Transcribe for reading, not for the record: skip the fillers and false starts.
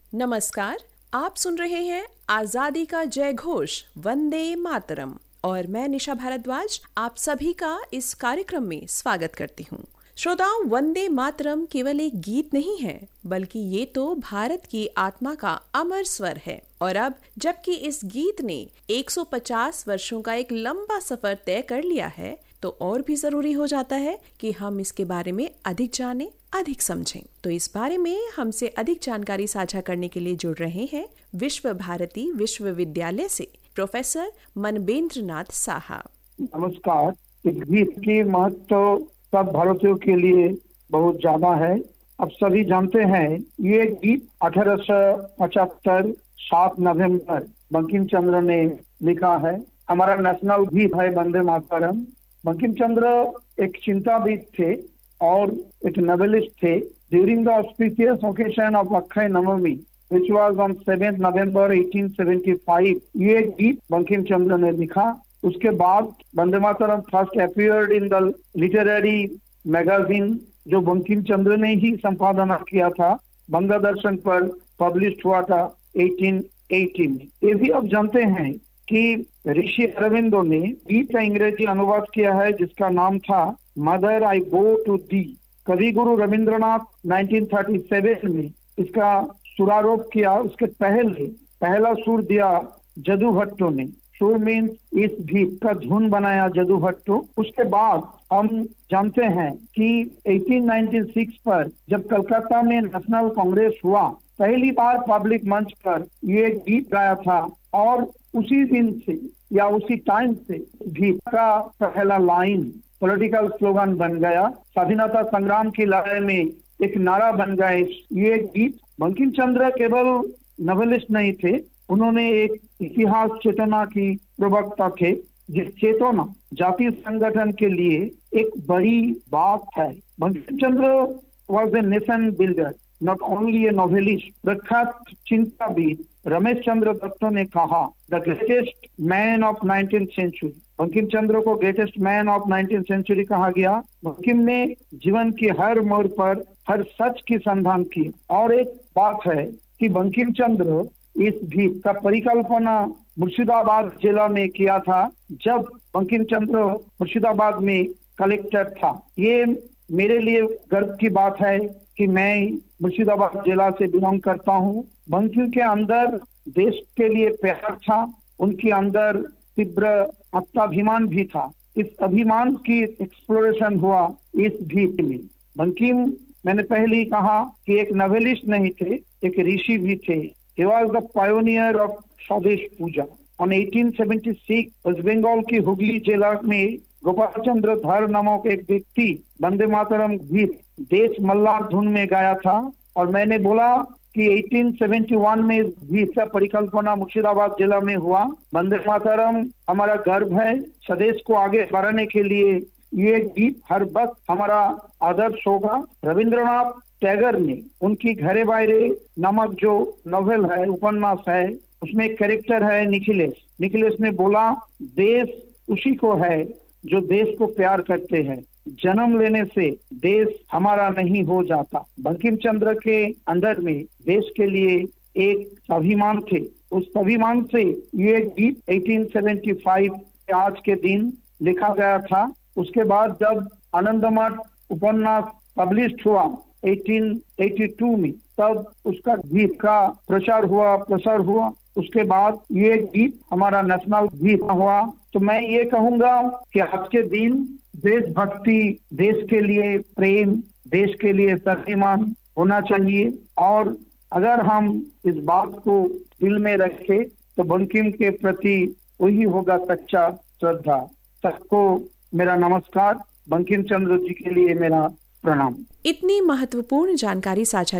नमस्कार, आप सुन रहे हैं आजादी का जय घोष वंदे मातरम और मैं निशा भारद्वाज आप सभी का इस कार्यक्रम में स्वागत करती हूँ। श्रोताओं, वंदे मातरम केवल एक गीत नहीं है, बल्कि ये तो भारत की आत्मा का अमर स्वर है। और अब जबकि इस गीत ने 150 वर्षों का एक लंबा सफर तय कर लिया है, तो और भी जरूरी हो जाता है कि हम इसके बारे में अधिक जानें, अधिक समझें। तो इस बारे में हमसे अधिक जानकारी साझा करने के लिए जुड़ रहे हैं विश्व भारती विश्वविद्यालय से प्रोफेसर मनबेंद्र नाथ साहा। नमस्कार। इस गीत की महत्व सब भारतीयों के लिए बहुत ज्यादा है। अब सभी जानते हैं ये गीत 1875 7 नवंबर बंकिम चंद्र ने लिखा है। हमारा नेशनल गीत है वंदे मातरम। बंकिम चंद्र एक चिंताविद थे और एक नॉवेलिस्ट थे। During the auspicious occasion of Akshay Navami which was on 7th November 1875 ये गीत बंकिम चंद्र ने लिखा। उसके बाद Vande Mataram first appeared in the literary magazine जो बंकिम चंद्र ने ही संपादना किया था, बंगा दर्शन पर पब्लिश हुआ था 1880 में। ये भी अब जानते हैं कि ऋषि अरविंदो ने गीत का अंग्रेजी अनुवाद किया है जिसका नाम था mother I go to the. कवि गुरु रविंद्रनाथ 1937 में इसका सुरारोप किया। उसके पहला सुर दिया जदू भट्टो ने। सुर मीन्स इस गीत का धुन बनाया जदू भट्टो। उसके बाद हम जानते हैं कि 1896 पर जब कलकत्ता में नेशनल कांग्रेस हुआ, पहली बार पब्लिक मंच पर ये गीत गाया था और उसी दिन से या उसी टाइम से गीत का पहला लाइन पॉलिटिकल स्लोगन बन गया। स्वाधीनता संग्राम की लड़ाई में एक नारा बन गए ये गीत। बंकिम चंद्र केवल नॉवेलिस्ट नहीं थे, उन्होंने एक इतिहास चेतना की प्रवक्ता थे। जिस चेतना जातीय संगठन के लिए एक बड़ी बात है। Bankim Chandra was a nation builder, not only A novelist. प्रख्यात चिंताविद रमेश चंद्र दत्त ने कहा the greatest man of 19th century. Bankim Chandra को greatest man of 19th century कहा गया। बंकिम ने जीवन के हर मोड़ पर हर सच की संधान की। और एक बात है कि बंकिम चंद्र इस गीत का परिकल्पना मुर्शिदाबाद जिला में किया था जब बंकिम चंद्र मुर्शिदाबाद में कलेक्टर था। ये मेरे लिए गर्व की बात है कि मैं मुर्शिदाबाद जिला से बिलोंग करता हूँ। बंकिम के अंदर देश के लिए प्यार था, उनके अंदर तीव्र आत्माभिमान भी था। इस अभिमान की एक्सप्लोरेशन हुआ इस गीत में। बंकिम, मैंने पहले ही कहा कि एक नॉवेलिस्ट नहीं थे, एक ऋषि भी थे। He was the pioneer of स्वदेश पूजा। On 1876 वेस्ट बंगाल की हुगली जिला में गोपाल चंद्र धर नामक एक व्यक्ति वंदे मातरम गीत देश मल्लार धुन में गाया था। और मैंने बोला कि 1871 में गीत का परिकल्पना मुर्शिदाबाद जिला में हुआ। वंदे मातरम हमारा गर्व है। स्वदेश को आगे बढ़ाने के लिए ये गीत हर वक्त हमारा आदर्श होगा। रविंद्रनाथ टैगर ने उनकी घरे बायरे नामक जो नोवेल है, उपन्यास है, उसमें एक कैरेक्टर है निखिलेश। निखिलेश ने बोला देश उसी को है जो देश को प्यार करते हैं। जन्म लेने से देश हमारा नहीं हो जाता। बंकिम चंद्र के अंदर में देश के लिए एक अभिमान थे। उस अभिमान से ये गीत 1875 के आज के दिन लिखा गया था। उसके बाद जब आनंदमठ उपन्यास पब्लिश हुआ 1882 में, तब उसका गीत का प्रसार हुआ। उसके बाद ये गीत हमारा नेशनल गीत हुआ। तो मैं ये कहूंगा कि आज के दिन देशभक्ति, देश के लिए प्रेम, देश के लिए स्वाभिमान होना चाहिए। और अगर हम इस बात को दिल में रखें तो बंकिम के प्रति वही होगा सच्चा श्रद्धा। सबको मेरा नमस्कार। बंकिम चंद्र जी के लिए मेरा प्रणाम। इतनी महत्वपूर्ण जानकारी साझा